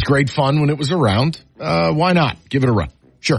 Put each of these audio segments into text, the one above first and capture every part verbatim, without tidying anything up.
great fun when it was around. Uh, why not? Give it a run. Sure.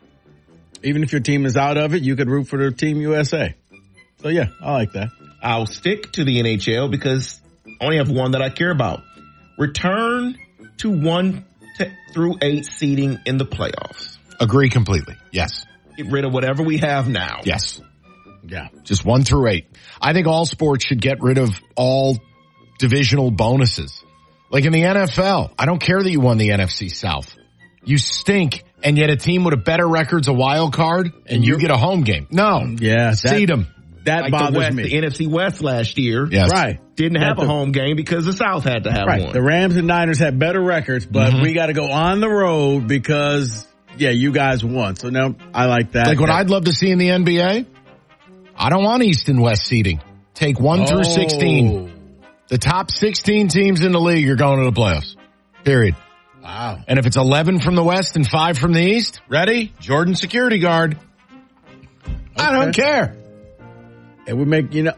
Even if your team is out of it, you could root for the Team U S A. So, yeah, I like that. I'll stick to the N H L because I only have one that I care about. Return to one to, through eight seeding in the playoffs. Agree completely. Yes. Get rid of whatever we have now. Yes. Yeah. Just one through eight. I think all sports should get rid of all divisional bonuses. Like in the N F L, I don't care that you won the N F C South. You stink, and yet a team with a better record's a wild card, and you get a home game. No. Yeah. Seed them. That like bothers the West, me. The N F C West last year. Yes. Right. Didn't have That's a the, home game because the South had to have right. one. The Rams and Niners had better records, but mm-hmm. we got to go on the road because, yeah, you guys won. So now I like that. Like what I'd love to see in the N B A, I don't want East and West seeding. Take one oh. through sixteen. The top sixteen teams in the league are going to the playoffs. Period. Wow. And if it's eleven from the West and five from the East, ready? Jordan security guard. Okay. I don't care. And we make, you know,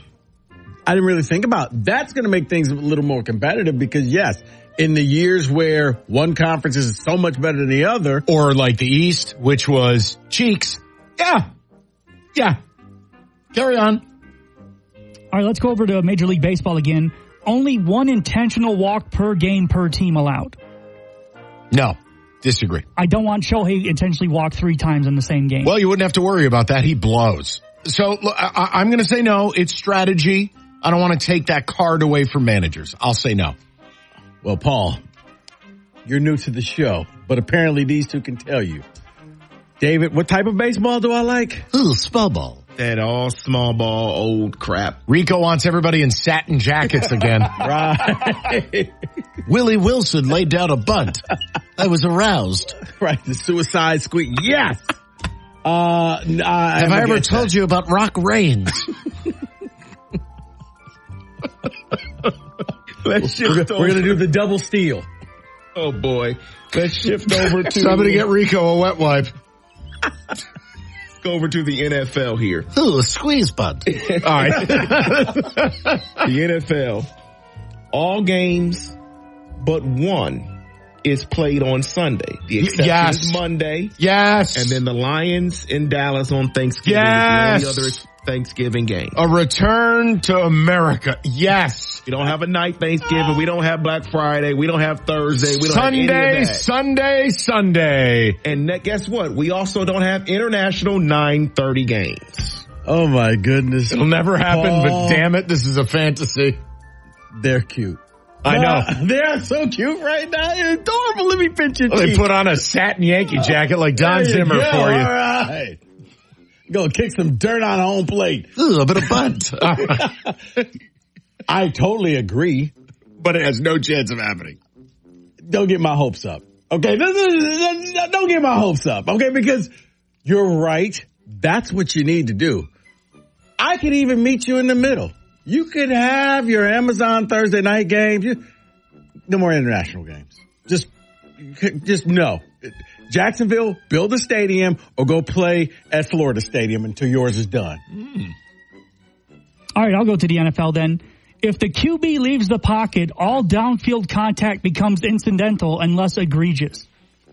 I didn't really think about that's going to make things a little more competitive because, yes, in the years where one conference is so much better than the other. Or like the East, which was cheeks. Yeah. Yeah. Carry on. All right, let's go over to Major League Baseball again. Only one intentional walk per game per team allowed. No. Disagree. I don't want Shohei intentionally walk three times in the same game. Well, you wouldn't have to worry about that. He blows. So look, I, I'm going to say no. It's strategy. I don't want to take that card away from managers. I'll say no. Well, Paul, you're new to the show, but apparently these two can tell you. David, what type of baseball do I like? Ooh, small ball. That all small ball old crap. Rico wants everybody in satin jackets again. Right. Willie Wilson laid down a bunt. I was aroused. Right, the suicide squeak. Yes. Uh, nah, Have I ever told that. you about Rock Reigns? Let's shift we're, we're going to do the double steal. Oh, boy. Let's shift over to... Somebody get Rico a wet wipe. Go over to the N F L here. Ooh, a squeeze bunt. All right. The N F L. All games but one is played on Sunday. The exception yes. is Monday. Yes. And then the Lions in Dallas on Thanksgiving. Yes. The only other Thanksgiving game. A return to America. Yes. We don't have a night Thanksgiving. We don't have Black Friday. We don't have Thursday. We don't Sunday, have any of that. Sunday, Sunday. And guess what? We also don't have international nine thirty games. Oh my goodness. It'll never happen, Paul. but damn it, this is a fantasy. They're cute. I know. Uh, they're so cute right now. They're adorable. Let me pinch your well, cheek. They put on a satin Yankee jacket like Don you Zimmer go. for you. All right. Go kick some dirt on home plate. Ooh, a bit of bunt. I totally agree. But it has no chance of happening. Don't get my hopes up. Okay? Don't get my hopes up. Okay? Because you're right. That's what you need to do. I could even meet you in the middle. You could have your Amazon Thursday night games. No more international games. Just, just no. Jacksonville, build a stadium or go play at Florida Stadium until yours is done. Mm. All right, I'll go to the N F L then. If the Q B leaves the pocket, all downfield contact becomes incidental unless egregious.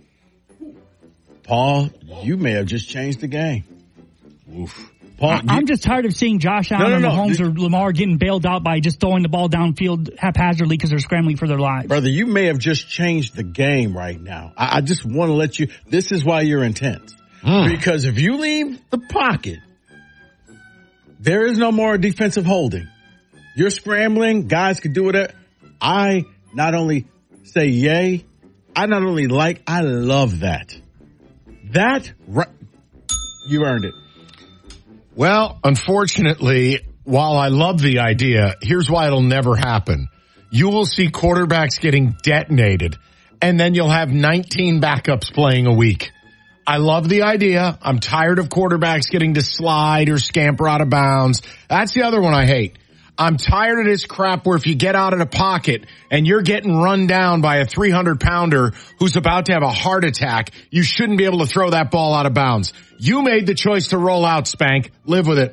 Paul, you may have just changed the game. Oof. Paul, I, I'm just tired of seeing Josh Allen, no, no, no. Mahomes, or Lamar getting bailed out by just throwing the ball downfield haphazardly because they're scrambling for their lives. Brother, you may have just changed the game right now. I, I just want to let you, this is why you're intense. Mm. Because if you leave the pocket, there is no more defensive holding. You're scrambling, guys could do it. I not only say yay, I not only like, I love that. That, right, you earned it. Well, unfortunately, while I love the idea, here's why it'll never happen. You will see quarterbacks getting detonated, and then you'll have nineteen backups playing a week. I love the idea. I'm tired of quarterbacks getting to slide or scamper out of bounds. That's the other one I hate. I'm tired of this crap where if you get out of the pocket and you're getting run down by a three hundred pounder who's about to have a heart attack, you shouldn't be able to throw that ball out of bounds. You made the choice to roll out, Spank. Live with it.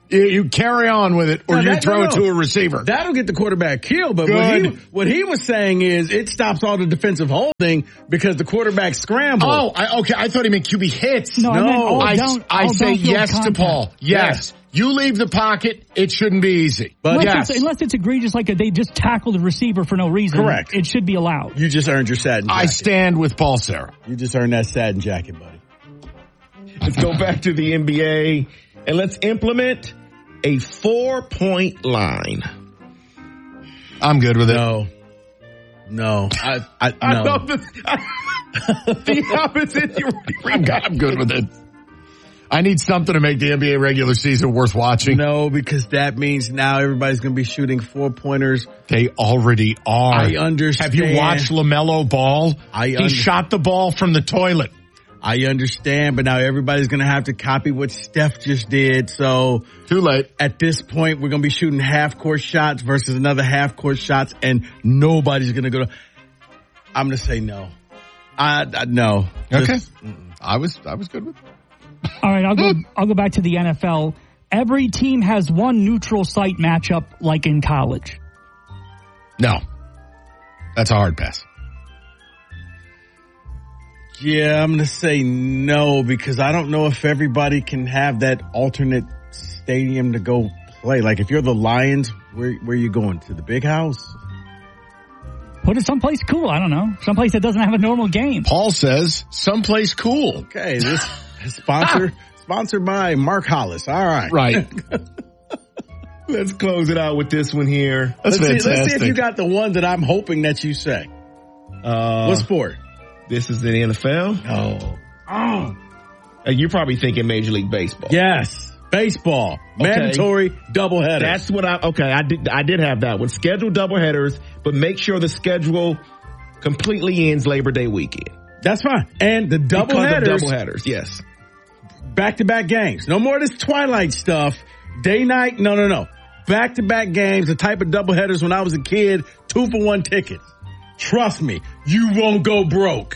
You, you carry on with it, or No, you that- throw no, it no. to a receiver. That'll get the quarterback killed. But what he, Good. what he was saying is it stops all the defensive holding because the quarterback scrambled. Oh, I, okay. I thought he meant Q B hits. No, I No. meant all I, down, I all say downfield yes contact. to Paul. Yes. You leave the pocket, it shouldn't be easy. But Unless, yes. it's, unless it's egregious, like a, they just tackled a receiver for no reason. Correct. It should be allowed. You just earned your satin jacket. I stand with Paul Sarah. You just earned that satin jacket, buddy. Let's go back to the N B A and let's implement a four-point line. I'm good with it. No. No. I, I, no. I know the, I, the opposite. You're, I'm, I'm good with it. I need something to make the N B A regular season worth watching. No, because that means now everybody's going to be shooting four-pointers. They already are. I understand. Have you watched LaMelo Ball? I he under- shot the ball from the toilet. I understand, but now everybody's going to have to copy what Steph just did. So Too late. at this point, we're going to be shooting half-court shots versus another half-court shots, and nobody's going to go to... I'm going to say no. I, I no. Okay. Just- I was I was good with it. All right, I'll go. I'll go back to the N F L. Every team has one neutral site matchup, like in college. No. That's a hard pass. Yeah, I'm going to say no because I don't know if everybody can have that alternate stadium to go play. Like if you're the Lions, where where are you going? To the big house? Put it someplace cool. I don't know, someplace that doesn't have a normal game. Paul says someplace cool. Okay, this is sponsor sponsored by Mark Hollis. All right. Right. Let's close it out with this one here. That's Let's see, let's see if fantastic. you got the one that I'm hoping that you say. Uh, What sport? This is the N F L. Oh. Oh. Uh, You're probably thinking Major League Baseball. Yes. Baseball. Okay. Mandatory doubleheader. That's what I, okay, I did, I did have that one. Scheduled doubleheaders, but make sure the schedule completely ends Labor Day weekend. That's fine. And the Because of doubleheaders, doubleheaders, yes. back-to-back games. No more of this Twilight stuff. Day, night, no, no, no. Back-to-back games, the type of doubleheaders when I was a kid, two for one tickets. Trust me, you won't go broke.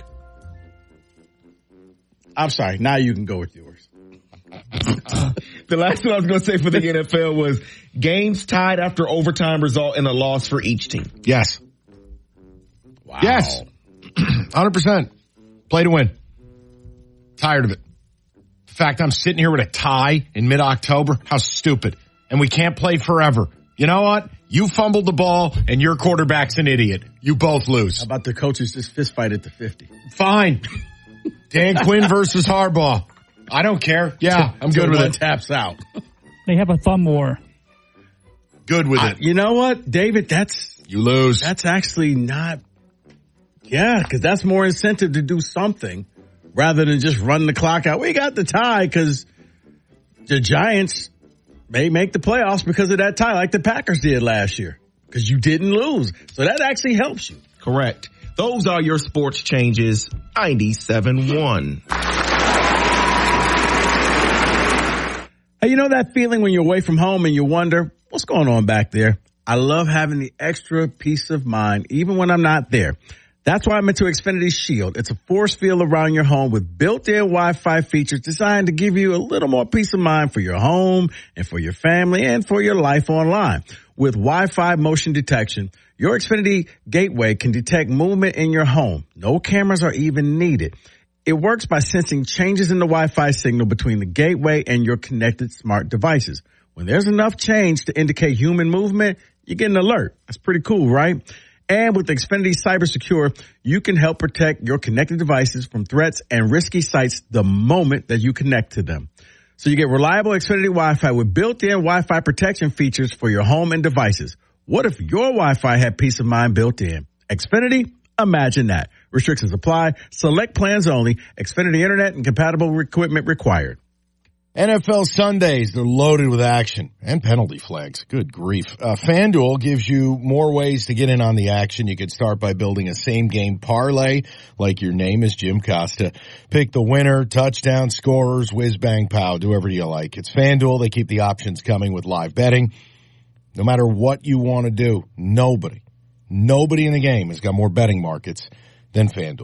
I'm sorry. Now you can go with yours. The last one I was going to say for the N F L was games tied after overtime result in a loss for each team. Yes. Wow. Yes. one hundred percent. Play to win. Tired of it. The fact I'm sitting here with a tie in mid-October, how stupid. And we can't play forever. You know what? You fumbled the ball and your quarterback's an idiot. You both lose. How about the coaches just fist fight at the fifty? Fine. Dan Quinn versus Harbaugh. I don't care. Yeah, I'm good Till with one it. taps out. They have a thumb war. Good with I- it. you know what, David? That's You lose. that's actually not. Yeah, because that's more incentive to do something rather than just run the clock out. We got the tie because the Giants may make the playoffs because of that tie, like the Packers did last year, because you didn't lose. So that actually helps you. Correct. Those are your sports changes. ninety-seven one. Hey, you know that feeling when you're away from home and you wonder, what's going on back there? I love having the extra peace of mind, even when I'm not there. That's why I'm into Xfinity Shield. It's a force field around your home with built-in Wi-Fi features designed to give you a little more peace of mind for your home and for your family and for your life online. With Wi-Fi motion detection, your Xfinity gateway can detect movement in your home. No cameras are even needed. It works by sensing changes in the Wi-Fi signal between the gateway and your connected smart devices. When there's enough change to indicate human movement, you get an alert. That's pretty cool, right? And with Xfinity Cyber Secure, you can help protect your connected devices from threats and risky sites the moment that you connect to them. So you get reliable Xfinity Wi-Fi with built-in Wi-Fi protection features for your home and devices. What if your Wi-Fi had peace of mind built in? Xfinity? Imagine that. Restrictions apply. Select plans only. Xfinity Internet and compatible equipment required. N F L Sundays, they're loaded with action and penalty flags. Good grief. Uh, FanDuel gives you more ways to get in on the action. You could start by building a same-game parlay like your name is Jim Costa. Pick the winner, touchdown, scorers, whiz, bang, pow, do whatever you like. It's FanDuel. They keep the options coming with live betting. No matter what you want to do, nobody, nobody in the game has got more betting markets than FanDuel.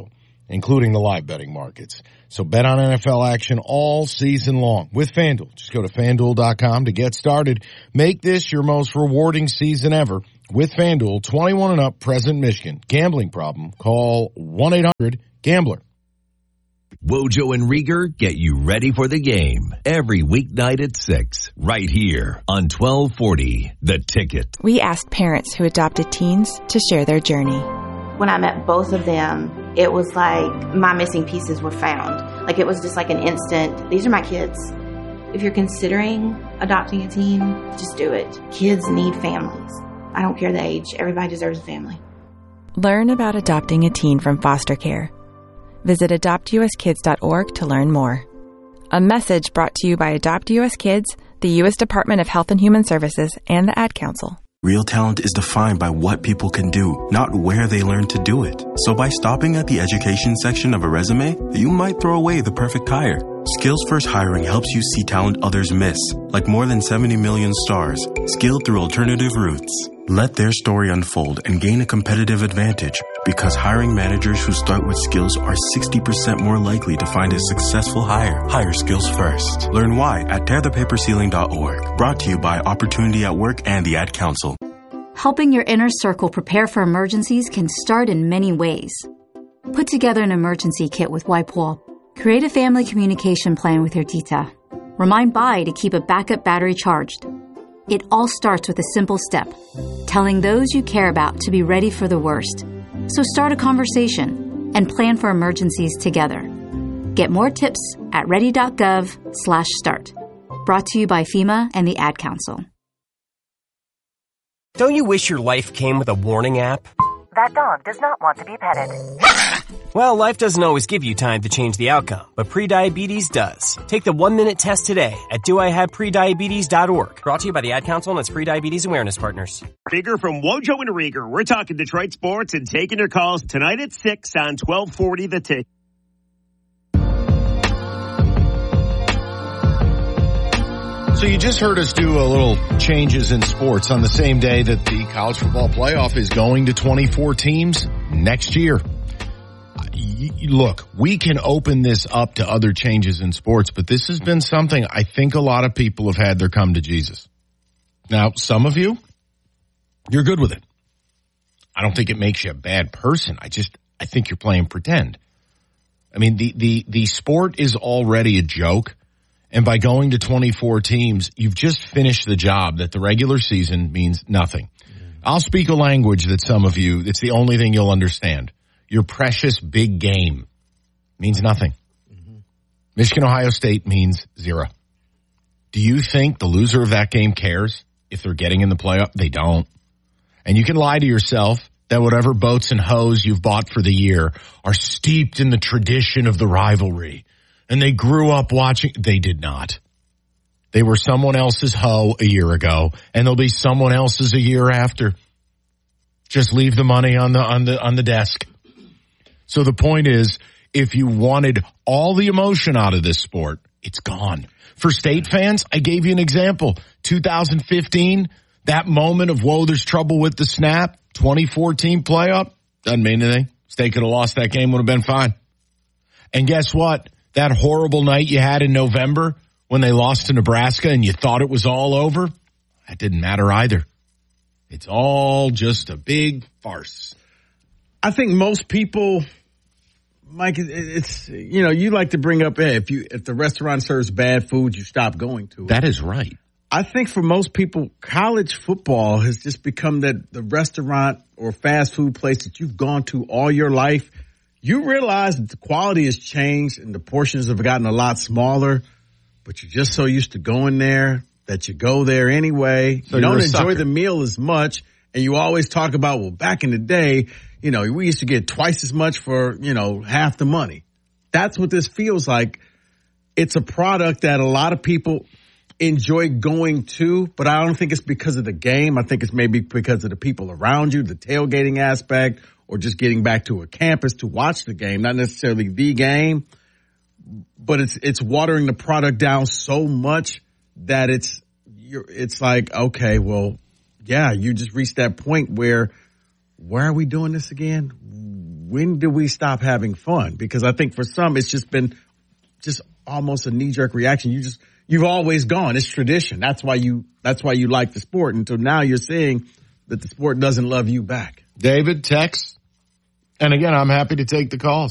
including the live betting markets. So bet on N F L action all season long with FanDuel. Just go to FanDuel dot com to get started. Make this your most rewarding season ever with FanDuel. twenty-one and up, present Michigan. Gambling problem? Call one eight hundred gambler. Wojo and Rieger get you ready for the game every weeknight at six, right here on twelve forty The Ticket. We asked parents who adopted teens to share their journey. When I met both of them, it was like my missing pieces were found. Like it was just like an instant, these are my kids. If you're considering adopting a teen, just do it. Kids need families. I don't care the age. Everybody deserves a family. Learn about adopting a teen from foster care. Visit adopt u s kids dot org to learn more. A message brought to you by Adopt U S Kids, the U S Department of Health and Human Services, and the Ad Council. Real talent is defined by what people can do, not where they learn to do it. So by stopping at the education section of a resume, you might throw away the perfect hire. Skills First Hiring helps you see talent others miss, like more than seventy million stars, skilled through alternative routes. Let their story unfold and gain a competitive advantage, because hiring managers who start with skills are sixty percent more likely to find a successful hire. Hire skills first. Learn why at tear the paper ceiling dot org. Brought to you by Opportunity at Work and the Ad Council. Helping your inner circle prepare for emergencies can start in many ways. Put together an emergency kit with WipeWall. Create a family communication plan with your tita. Remind Bai to keep a backup battery charged. It all starts with a simple step, telling those you care about to be ready for the worst. So start a conversation and plan for emergencies together. Get more tips at ready.gov slash start. Brought to you by FEMA and the Ad Council. Don't you wish your life came with a warning app? That dog does not want to be petted. Well, life doesn't always give you time to change the outcome, but prediabetes does. Take the one-minute test today at do I have prediabetes dot org. Brought to you by the Ad Council and its Prediabetes Awareness Partners. Rieger from Wojo and Rieger. We're talking Detroit sports and taking your calls tonight at six on twelve forty The Tick. So you just heard us do a little changes in sports on the same day that the college football playoff is going to twenty-four teams next year. Look, we can open this up to other changes in sports, but this has been something I think a lot of people have had their come to Jesus. Now, some of you, you're good with it. I don't think it makes you a bad person. I just, I think you're playing pretend. I mean, the, the, the sport is already a joke. And by going to twenty-four teams, you've just finished the job that the regular season means nothing. I'll speak a language that some of you, it's the only thing you'll understand. Your precious big game means nothing. Mm-hmm. Michigan, Ohio State means zero. Do you think the loser of that game cares if they're getting in the playoff? They don't. And you can lie to yourself that whatever boats and hoes you've bought for the year are steeped in the tradition of the rivalry. And they grew up watching. They did not. They were someone else's hoe a year ago, and they'll be someone else's a year after. Just leave the money on the on the on the desk. So the point is, if you wanted all the emotion out of this sport, it's gone. For State fans, I gave you an example. two thousand fifteen, that moment of, whoa, there's trouble with the snap. twenty fourteen playoff, doesn't mean anything. State could have lost that game, would have been fine. And guess what? That horrible night you had in November when they lost to Nebraska and you thought it was all over, that didn't matter either. It's all just a big farce. I think most people, Mike, it's, you know, you like to bring up, hey, if you, if the restaurant serves bad food, you stop going to it. That is right. I think for most people, college football has just become that the restaurant or fast food place that you've gone to all your life. You realize that the quality has changed and the portions have gotten a lot smaller, but you're just so used to going there that you go there anyway. So you don't enjoy sucker. the meal as much. And you always talk about, well, back in the day, you know, we used to get twice as much for, you know, half the money. That's what this feels like. It's a product that a lot of people enjoy going to, but I don't think it's because of the game. I think it's maybe because of the people around you, the tailgating aspect, or just getting back to a campus to watch the game, not necessarily the game, but it's it's watering the product down so much that it's you're, it's like, okay, well, yeah, you just reached that point where, why are we doing this again? when do we stop having fun? Because I think for some, it's just been just almost a knee-jerk reaction. You just, you've always gone. It's tradition. That's why you, that's why you like the sport. Until now you're seeing that the sport doesn't love you back. David, text. And again, I'm happy to take the calls.